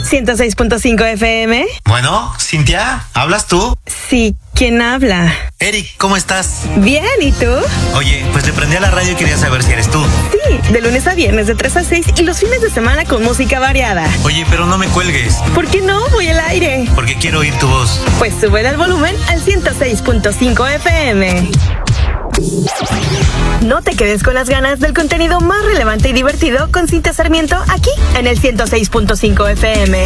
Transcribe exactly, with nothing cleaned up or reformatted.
ciento seis punto cinco F M. Bueno, Cintia, ¿hablas tú? Sí, ¿quién habla? Eric, ¿cómo estás? Bien, ¿y tú? Oye, pues le prendí a la radio y quería saber si eres tú. Sí, de lunes a viernes de tres a seis y los fines de semana con música variada. Oye, pero no me cuelgues. ¿Por qué no? Voy al aire. Porque quiero oír tu voz. Pues sube el volumen al ciento seis punto cinco F M. No te quedes con las ganas del contenido más relevante y divertido con Cintia Sarmiento aquí en el ciento seis punto cinco F M.